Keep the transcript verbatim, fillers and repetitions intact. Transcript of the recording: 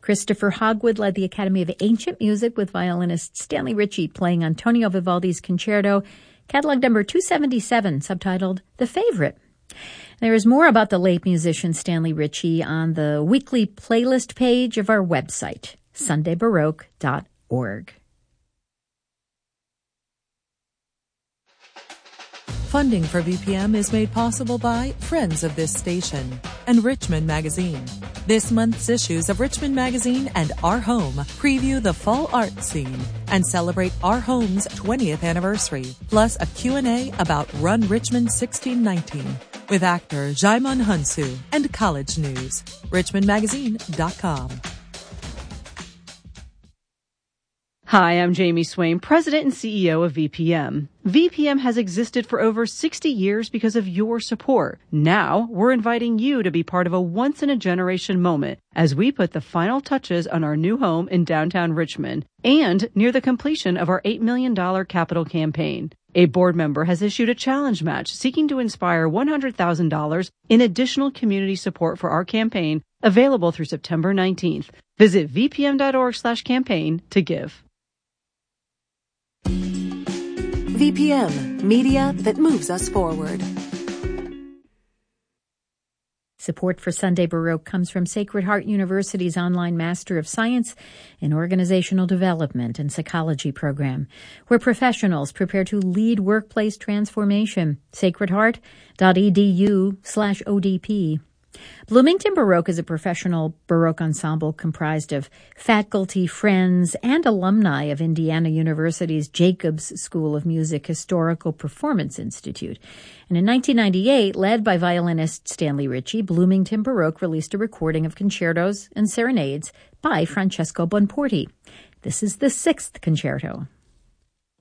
Christopher Hogwood led the Academy of Ancient Music with violinist Stanley Ritchie playing Antonio Vivaldi's Concerto, catalog number two seventy-seven, subtitled The Favorite. There is more about the late musician Stanley Ritchie on the weekly playlist page of our website, sunday baroque dot org. Funding for V P M is made possible by friends of this station and Richmond Magazine. This month's issues of Richmond Magazine and Our Home preview the fall art scene and celebrate Our Home's twentieth anniversary, plus a Q and A about Run Richmond sixteen nineteen with actor Jaimon Hunsu and college news. richmond magazine dot com. Hi, I'm Jamie Swain, President and C E O of V P M. V P M has existed for over sixty years because of your support. Now, we're inviting you to be part of a once-in-a-generation moment as we put the final touches on our new home in downtown Richmond and near the completion of our eight million dollars capital campaign. A board member has issued a challenge match seeking to inspire one hundred thousand dollars in additional community support for our campaign, available through September nineteenth. Visit v p m dot org slash campaign to give. V P M, media that moves us forward. Support for Sunday Baroque comes from Sacred Heart University's online Master of Science in Organizational Development and Psychology program, where professionals prepare to lead workplace transformation. sacredheart dot e d u slash O D P. Bloomington Baroque is a professional Baroque ensemble comprised of faculty, friends, and alumni of Indiana University's Jacobs School of Music Historical Performance Institute. And in nineteen ninety-eight, led by violinist Stanley Ritchie, Bloomington Baroque released a recording of concertos and serenades by Francesco Bonporti. This is the sixth concerto.